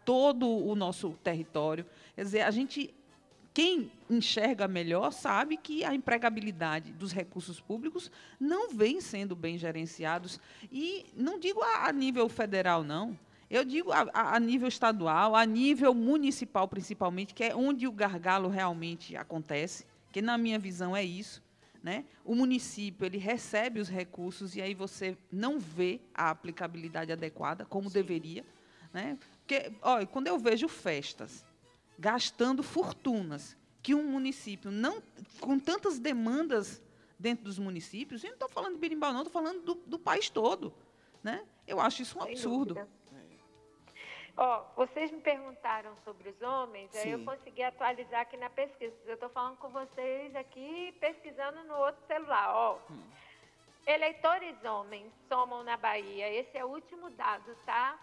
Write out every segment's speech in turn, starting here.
todo o nosso território. Quer dizer, quem enxerga melhor sabe que a empregabilidade dos recursos públicos não vem sendo bem gerenciados. E não digo a nível federal, não. Eu digo a nível estadual, a nível municipal, principalmente, que é onde o gargalo realmente acontece, que, na minha visão, é isso. Né? O município ele recebe os recursos e aí você não vê a aplicabilidade adequada, como deveria. Né? Porque, olha, quando eu vejo festas gastando fortunas, que um município, não, com tantas demandas dentro dos municípios, eu não estou falando de Berimbau, não, estou falando do país todo. Né? Eu acho isso um absurdo. Ó, vocês me perguntaram sobre os homens, Sim. aí eu consegui atualizar aqui na pesquisa. Eu estou falando com vocês aqui, pesquisando no outro celular. Ó, eleitores homens somam na Bahia, esse é o último dado, tá?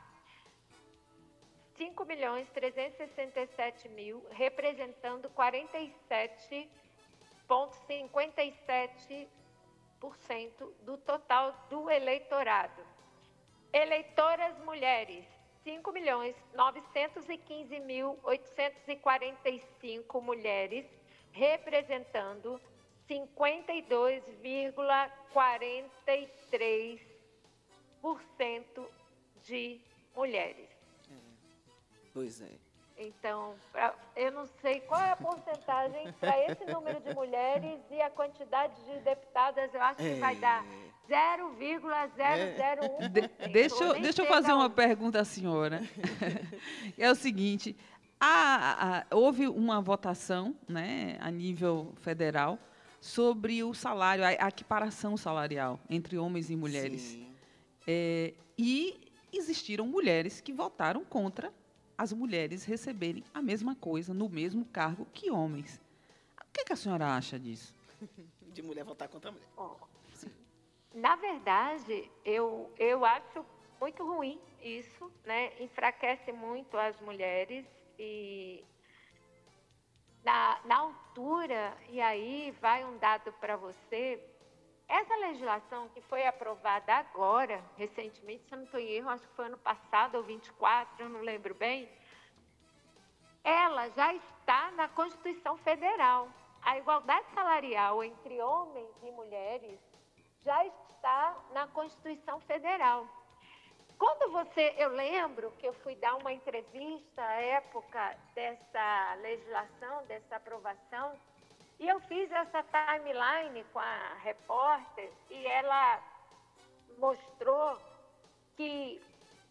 5.367.000, representando 47,57% do total do eleitorado. Eleitoras mulheres, 5.915.845 mulheres, representando 52,43% de mulheres. Pois é. Então, eu não sei qual é a porcentagem para esse número de mulheres e a quantidade de deputadas, eu acho que vai dar 0,001%. Deixa eu fazer uma pergunta à senhora. É o seguinte, houve uma votação, né, a nível federal sobre o salário, a equiparação salarial entre homens e mulheres. E existiram mulheres que votaram contra as mulheres receberem a mesma coisa no mesmo cargo que homens. O que a senhora acha disso? De mulher votar contra a mulher. Na verdade, eu acho muito ruim isso, né? Enfraquece muito as mulheres e na altura, e aí vai um dado para você, essa legislação que foi aprovada agora, recentemente, se eu não estou em erro, acho que foi ano passado ou 24, eu não lembro bem, ela já está na Constituição Federal. A igualdade salarial entre homens e mulheres já está na Constituição Federal. Eu lembro que eu fui dar uma entrevista à época dessa legislação, dessa aprovação, e eu fiz essa timeline com a repórter e ela mostrou que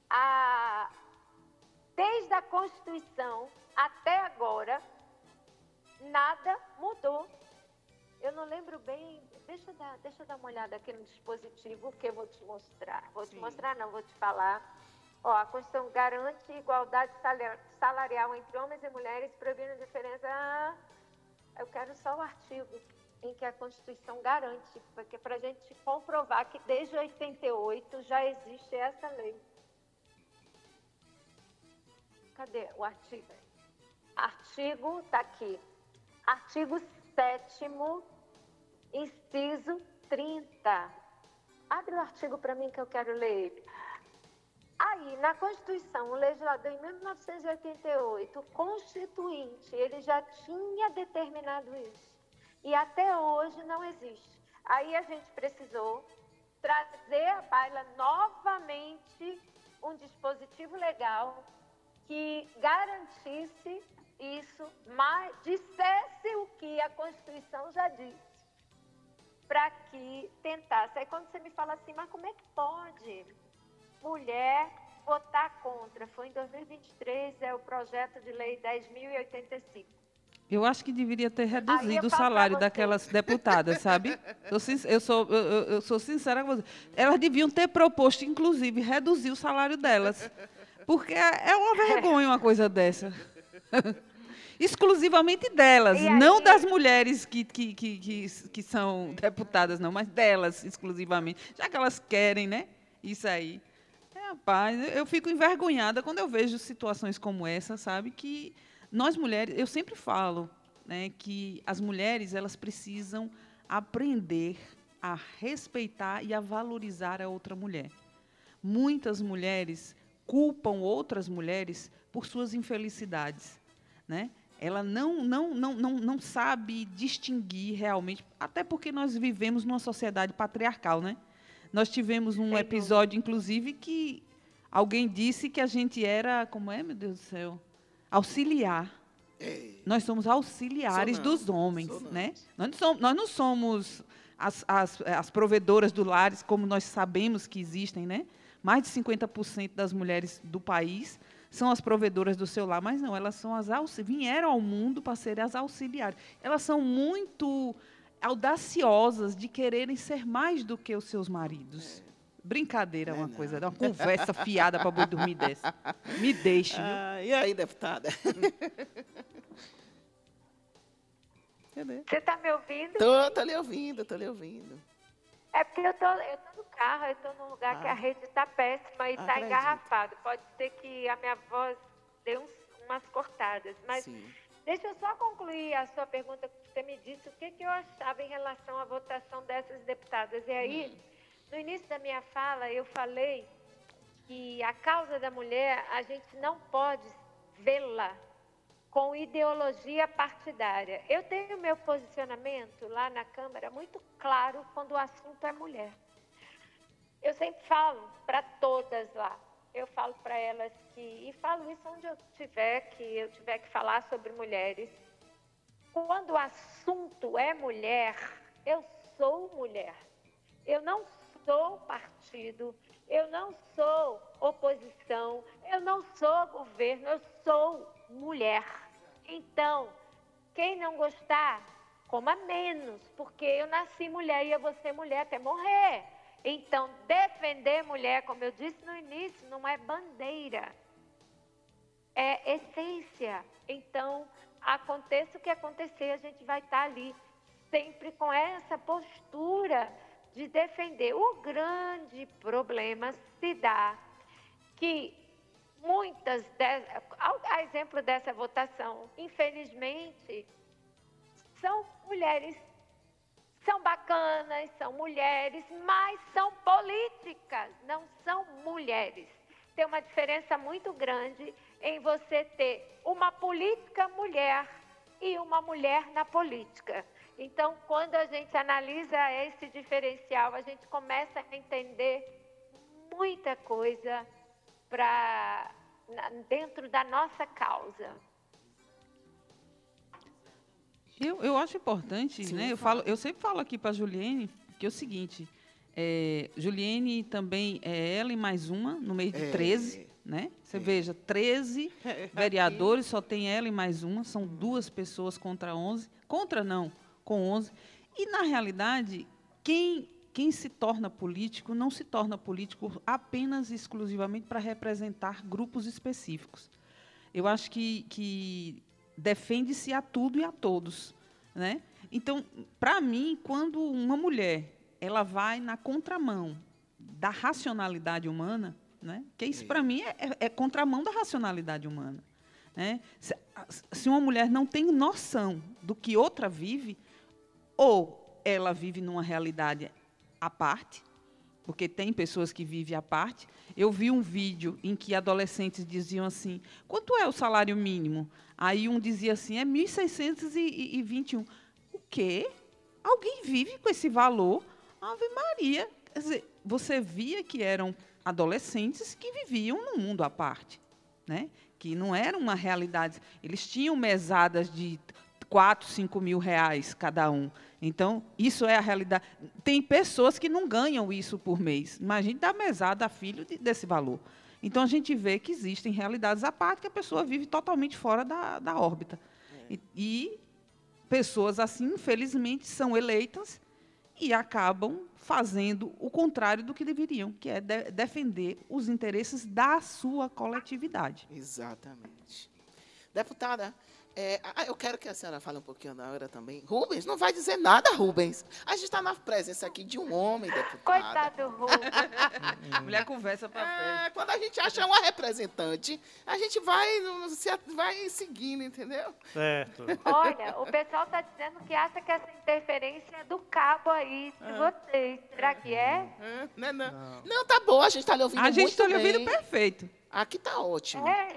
desde a Constituição até agora, nada mudou. Eu não lembro bem, deixa eu dar uma olhada aqui no dispositivo que eu vou te mostrar. Vou te mostrar, não, vou te falar. Ó, a Constituição garante igualdade salarial entre homens e mulheres, proibindo a diferença. Eu quero só o artigo em que a Constituição garante, porque para a gente comprovar que desde 88 já existe essa lei. Cadê o artigo? Artigo, está aqui. Artigo 7º, inciso 30. Abre o artigo para mim que eu quero ler ele. Aí, na Constituição, o legislador, em 1988, o Constituinte, ele já tinha determinado isso. E até hoje não existe. Aí a gente precisou trazer à baila novamente um dispositivo legal que garantisse isso, mas dissesse o que a Constituição já disse, para que tentasse. Aí quando você me fala assim, mas como é que pode mulher votar contra? Foi em 2023, é o projeto de lei 10.085. Eu acho que deveria ter reduzido o salário daquelas deputadas, sabe? Eu sou sincera com você. Elas deviam ter proposto, inclusive, reduzir o salário delas. Porque é uma vergonha uma coisa dessa. Exclusivamente delas, não das mulheres que são deputadas, não, mas delas exclusivamente. Já que elas querem, né? Isso aí. Rapaz, eu fico envergonhada quando eu vejo situações como essa, sabe? Que nós mulheres, eu sempre falo, né, que as mulheres elas precisam aprender a respeitar e a valorizar a outra mulher. Muitas mulheres culpam outras mulheres por suas infelicidades, né? Ela não sabe distinguir realmente, até porque nós vivemos numa sociedade patriarcal, né? Nós tivemos um episódio, inclusive, que alguém disse que a gente era, como é, meu Deus do céu? Auxiliar. Nós somos auxiliares dos homens, né? Nós não somos as provedoras do lar, como nós sabemos que existem, né? Mais de 50% das mulheres do país são as provedoras do seu lar, mas não, elas são vieram ao mundo para serem as auxiliares. Elas são muito audaciosas de quererem ser mais do que os seus maridos. Brincadeira, uma coisa, uma conversa fiada para boi dormir dessa. Me deixe, viu? E aí, deputada? Você está me ouvindo? Tô lhe ouvindo, tô lhe ouvindo. É porque eu tô no carro, eu tô num lugar que a rede está péssima e está engarrafado. Pode ser que a minha voz dê umas cortadas. Mas deixa eu só concluir a sua pergunta, que você me disse o que eu achava em relação à votação dessas deputadas. E aí, no início da minha fala, eu falei que a causa da mulher, a gente não pode vê-la com ideologia partidária. Eu tenho meu posicionamento lá na Câmara muito claro quando o assunto é mulher. Eu sempre falo para todas lá, eu falo para elas e falo isso onde eu tiver que falar sobre mulheres. Quando o assunto é mulher, eu sou mulher. Eu não sou partido, eu não sou oposição, eu não sou governo, eu sou mulher. Então, quem não gostar, coma menos, porque eu nasci mulher e eu vou ser mulher até morrer. Então, defender mulher, como eu disse no início, não é bandeira, é essência. Então, aconteça o que acontecer, a gente vai estar ali, sempre com essa postura de defender. O grande problema se dá que a exemplo dessa votação, infelizmente, são mulheres, são bacanas, são mulheres, mas são políticas, não são mulheres. Tem uma diferença muito grande em você ter uma política mulher e uma mulher na política. Então, quando a gente analisa esse diferencial, a gente começa a entender muita coisa dentro da nossa causa. Eu acho importante, sim, né? Eu sempre falo aqui para a Juliene que é o seguinte, Juliene também é ela e mais uma, no meio de 13, né? Você veja, 13 vereadores, só tem ela e mais uma, são 2 pessoas contra 11, contra não, com 11. E, na realidade, quem se torna político não se torna político apenas e exclusivamente para representar grupos específicos. Eu acho que defende-se a tudo e a todos, né? Então, para mim, quando uma mulher ela vai na contramão da racionalidade humana, né? Que isso, para mim, é contramão da racionalidade humana, né? Se uma mulher não tem noção do que outra vive, ou ela vive numa realidade à parte, porque tem pessoas que vivem à parte. Eu vi um vídeo em que adolescentes diziam assim, quanto é o salário mínimo? Aí um dizia assim, é 1.621. O quê? Alguém vive com esse valor? Ave Maria. Quer dizer, você via que eram adolescentes que viviam num mundo à parte, né? Que não era uma realidade. Eles tinham mesadas de 4, 5 mil reais cada um. Então, isso é a realidade. Tem pessoas que não ganham isso por mês. Imagine dar mesada a filho desse valor. Então, a gente vê que existem realidades à parte que a pessoa vive totalmente fora da órbita. E pessoas assim, infelizmente, são eleitas e acabam fazendo o contrário do que deveriam, que é defender os interesses da sua coletividade. Exatamente. Deputada, eu quero que a senhora fale um pouquinho na hora também. Rubens, não vai dizer nada, Rubens. A gente está na presença aqui de um homem, deputada. Coitado do Rubens. Mulher conversa para pé. Quando a gente acha uma representante, a gente vai seguindo, entendeu? Certo. Olha, o pessoal está dizendo que acha que essa interferência é do cabo aí de vocês. Será que é? Não, tá bom, a gente está lhe ouvindo muito bem. A gente está lhe ouvindo perfeito. Aqui está ótimo.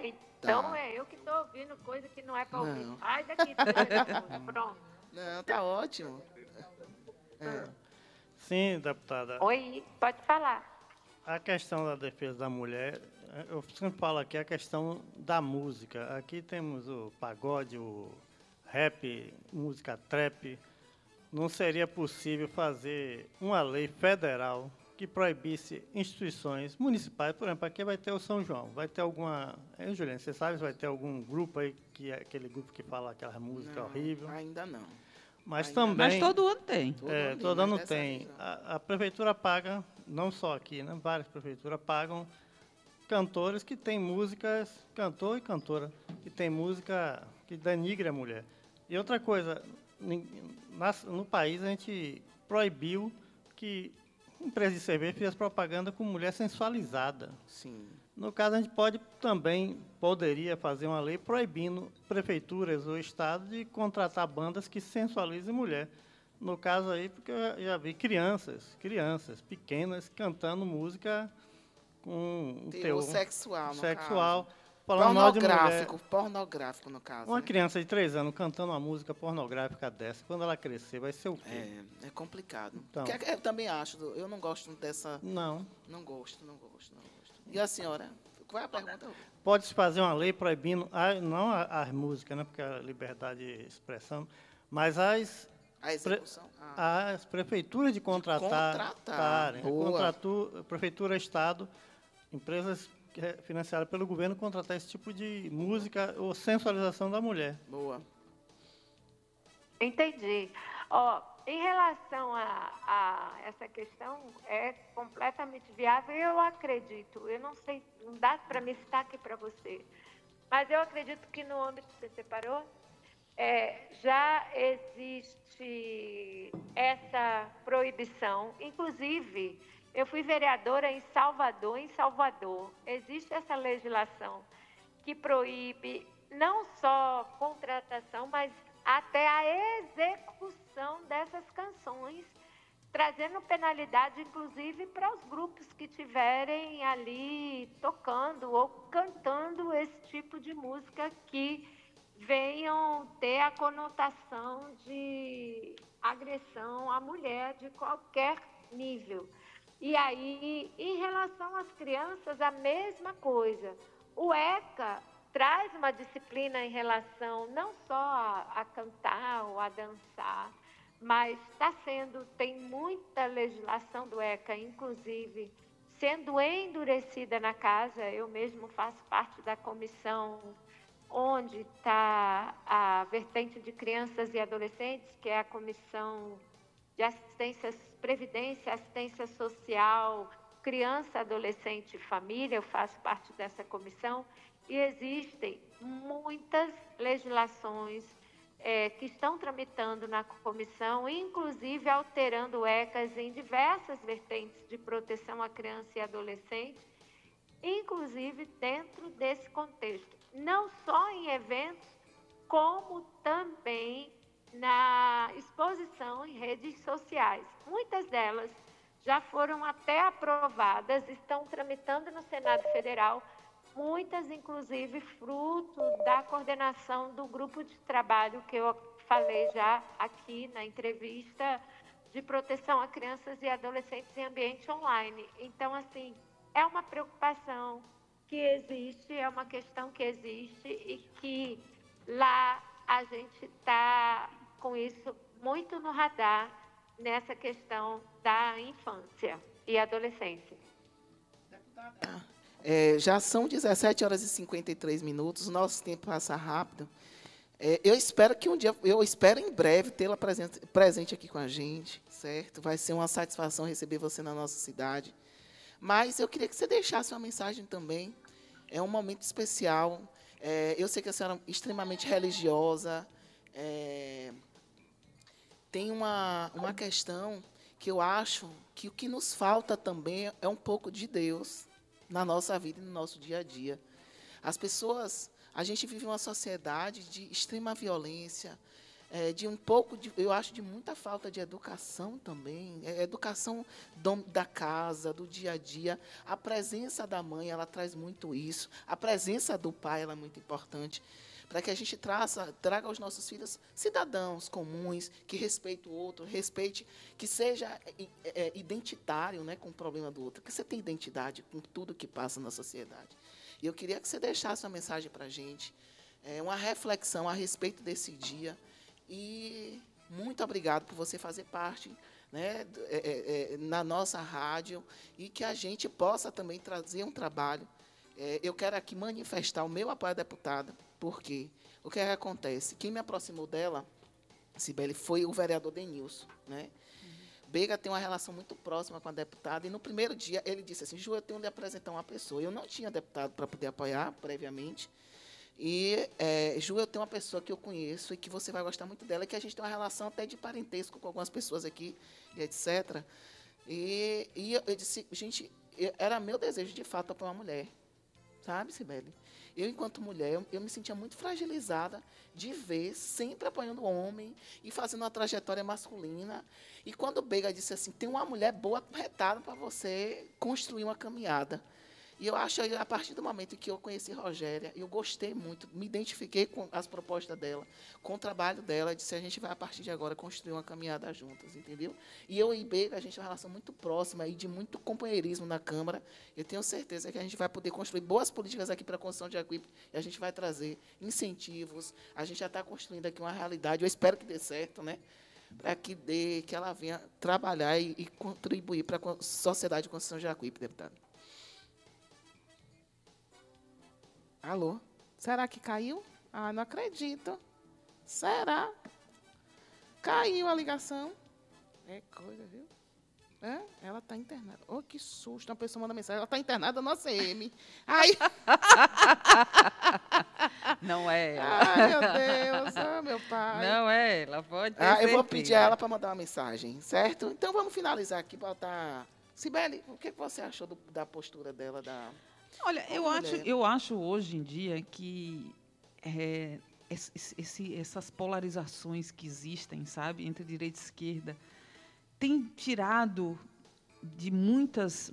Então é eu que estou ouvindo coisa que não é para ouvir. Não. Sai daqui, pronto. Não, tá ótimo. É. Sim, deputada. Oi, pode falar. A questão da defesa da mulher, eu sempre falo aqui a questão da música. Aqui temos o pagode, o rap, música trap. Não seria possível fazer uma lei federal que proibisse instituições municipais? Por exemplo, aqui vai ter o São João, vai ter alguma... Juliana, você sabe se vai ter algum grupo aí, que é aquele grupo que fala aquela música horrível? Ainda não. Mas ainda também... Mas todo ano tem. Todo ano mas dessa tem. vez não. A prefeitura paga, não só aqui, né? Várias prefeituras pagam cantores que têm músicas, cantor e cantora, que tem música que denigra a mulher. E outra coisa, no país a gente proibiu que empresa de cerveja fizesse propaganda com mulher sensualizada. Sim. No caso, a gente poderia fazer uma lei proibindo prefeituras ou estados de contratar bandas que sensualizem mulher. No caso aí, porque eu já vi crianças pequenas cantando música com um Teor sexual, no sexual, caso. falando mal de mulher. Pornográfico, no caso. Uma né? criança de 3 anos cantando uma música pornográfica dessa, quando ela crescer, vai ser o quê? É complicado. Então. Eu também acho, eu não gosto dessa... Não. Não gosto. E a senhora? Qual é a pergunta? Pode-se fazer uma lei proibindo, não as músicas, né, porque é a liberdade de expressão, mas A execução? as prefeituras de contratar. Boa. Prefeitura, Estado, empresas financiadas pelo governo, contratar esse tipo de música ou sensualização da mulher. Boa. Entendi. Em relação a essa questão, é completamente viável. Eu acredito, eu não sei, não dá para me citar aqui para você, mas eu acredito que no âmbito que você separou, já existe essa proibição. Inclusive, eu fui vereadora em Salvador, existe essa legislação que proíbe não só contratação, mas até a execução dessas canções, trazendo penalidade, inclusive, para os grupos que estiverem ali tocando ou cantando esse tipo de música que venham ter a conotação de agressão à mulher de qualquer nível. E aí, em relação às crianças, a mesma coisa. O ECA traz uma disciplina em relação não só a cantar ou a dançar, mas tem muita legislação do ECA, inclusive, sendo endurecida na casa. Eu mesmo faço parte da comissão onde está a vertente de crianças e adolescentes, que é a comissão de previdência, assistência social, criança, adolescente e família. Eu faço parte dessa comissão. E existem muitas legislações que estão tramitando na comissão, inclusive alterando ECAs em diversas vertentes de proteção à criança e adolescente, inclusive dentro desse contexto. Não só em eventos, como também na exposição em redes sociais. Muitas delas já foram até aprovadas, estão tramitando no Senado Federal, muitas, inclusive, fruto da coordenação do grupo de trabalho que eu falei já aqui na entrevista de proteção a crianças e adolescentes em ambiente online. Então, assim, é uma preocupação que existe, é uma questão que existe e que lá a gente está com isso muito no radar nessa questão da infância e adolescência. Já são 17 horas e 53 minutos, o nosso tempo passa rápido. Eu espero que eu espero em breve tê-la presente aqui com a gente, certo? Vai ser uma satisfação receber você na nossa cidade. Mas eu queria que você deixasse uma mensagem também. É um momento especial. Eu sei que a senhora é extremamente religiosa. Tem uma questão que eu acho que o que nos falta também é um pouco de Deus na nossa vida e no nosso dia a dia. A gente vive uma sociedade de extrema violência, de um pouco, eu acho, de muita falta de educação também, educação da casa, do dia a dia. A presença da mãe, ela traz muito isso. A presença do pai, ela é muito importante, para que a gente traga aos nossos filhos cidadãos comuns, que respeitem o outro, que seja identitário, né, com o problema do outro, que você tenha identidade com tudo que passa na sociedade. E eu queria que você deixasse uma mensagem para a gente, uma reflexão a respeito desse dia. E muito obrigado por você fazer parte, né, na nossa rádio, e que a gente possa também trazer um trabalho. Eu quero aqui manifestar o meu apoio à deputada, porque o que acontece? Quem me aproximou dela, Cibele, foi o vereador Denilson, né? Bega tem uma relação muito próxima com a deputada, e no primeiro dia ele disse assim: Ju, eu tenho de apresentar uma pessoa. Eu não tinha deputado para poder apoiar previamente. E, Ju, eu tenho uma pessoa que eu conheço e que você vai gostar muito dela, e que a gente tem uma relação até de parentesco com algumas pessoas aqui, e etc. E eu disse, gente, era meu desejo, de fato, apoiar uma mulher. Sabe, Cibele? Eu, enquanto mulher, eu me sentia muito fragilizada de ver sempre apoiando o homem e fazendo uma trajetória masculina. E quando o Bega disse assim, tem uma mulher boa retada para você construir uma caminhada. E eu acho que, a partir do momento que eu conheci Rogéria, eu gostei muito, me identifiquei com as propostas dela, com o trabalho dela, disse, a gente vai, a partir de agora, construir uma caminhada juntas, entendeu? E eu e Bega, a gente tem uma relação muito próxima e de muito companheirismo na Câmara. Eu tenho certeza que a gente vai poder construir boas políticas aqui para a construção de Jacuípe, e a gente vai trazer incentivos, a gente já está construindo aqui uma realidade, eu espero que dê certo, né? Para que ela venha trabalhar e contribuir para a sociedade de construção de Jacuípe, deputado. Alô? Será que caiu? Ah, não acredito. Será? Caiu a ligação. É coisa, viu? Ela está internada. Oh, que susto. Uma pessoa manda mensagem. Ela está internada no ACM. Ai. Não é ela. Ai, meu Deus. Oh, meu pai. Não é ela. Pode ter eu vou certeza. pedir a ela para mandar uma mensagem, certo? Então, vamos finalizar aqui, botar... Cibele, o que você achou da postura dela, Olha, eu acho hoje em dia que essas polarizações que existem, sabe, entre direita e esquerda, tem tirado de muitas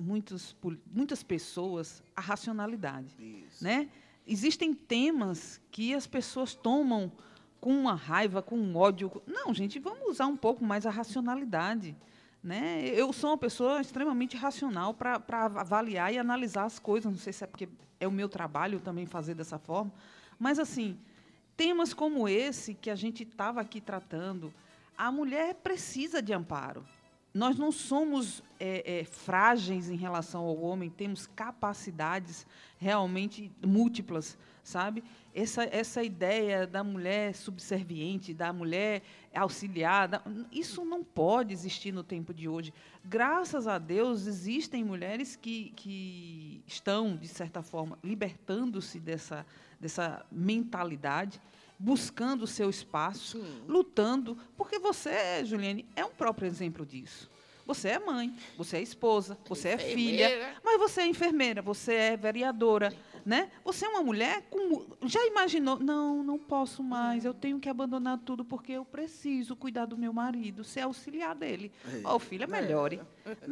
pessoas a racionalidade. Isso. Né? Existem temas que as pessoas tomam com uma raiva, com um ódio. Não, gente, vamos usar um pouco mais a racionalidade. Né? Eu sou uma pessoa extremamente racional para avaliar e analisar as coisas. Não sei se é porque é o meu trabalho também fazer dessa forma. Mas, assim, temas como esse que a gente estava aqui tratando, a mulher precisa de amparo. Nós não somos frágeis em relação ao homem, temos capacidades realmente múltiplas, sabe? Essa ideia da mulher subserviente, da mulher auxiliar, isso não pode existir no tempo de hoje. Graças a Deus, existem mulheres que estão, de certa forma, libertando-se dessa mentalidade, buscando o seu espaço, Sim. lutando, porque você, Juliane, é um próprio exemplo disso. Você é mãe, você é esposa, você é filha, mas você é enfermeira, você é vereadora, né? Você é uma mulher já imaginou? Não posso mais, eu tenho que abandonar tudo porque eu preciso cuidar do meu marido, ser auxiliar dele. Filha, melhore.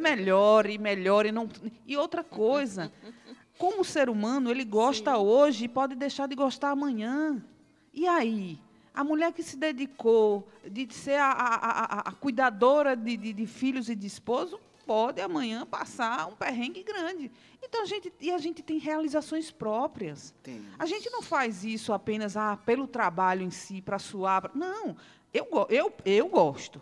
Não... E outra coisa, como ser humano, ele gosta hoje e pode deixar de gostar amanhã. E aí? A mulher que se dedicou de ser a cuidadora de filhos e de esposo pode amanhã passar um perrengue grande. Então, a gente tem realizações próprias. A gente não faz isso apenas pelo trabalho em si, para suar. Não, eu gosto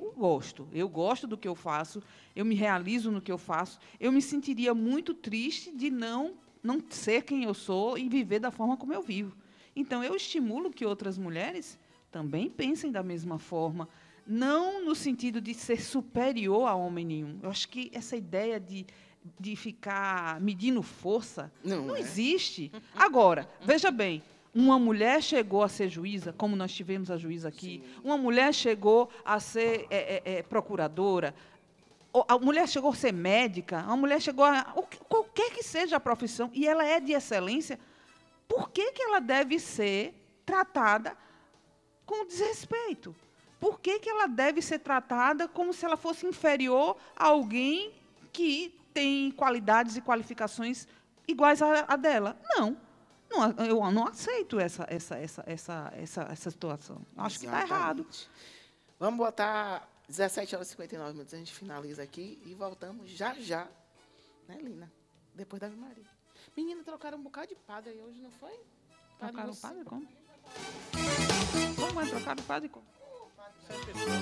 do que eu faço, eu me realizo no que eu faço. Eu me sentiria muito triste de não ser quem eu sou e viver da forma como eu vivo. Então, eu estimulo que outras mulheres também pensem da mesma forma, não no sentido de ser superior a homem nenhum. Eu acho que essa ideia de ficar medindo força não existe. Agora, veja bem, uma mulher chegou a ser juíza, como nós tivemos a juíza aqui, uma mulher chegou a ser procuradora, a mulher chegou a ser médica, a mulher chegou qualquer que seja a profissão, e ela é de excelência. Por que ela deve ser tratada com desrespeito. Por que que ela deve ser tratada como se ela fosse inferior a alguém que tem qualidades e qualificações iguais à dela? Não. Eu não aceito essa situação. Acho que está errado. Exatamente. Vamos botar 17 horas e 59 minutos. A gente finaliza aqui e voltamos já já. Né, Lina? Depois da Ave Maria. Menina, trocaram um bocado de padre aí hoje, não foi? Trocaram o padre como? Como é trocar o padre como?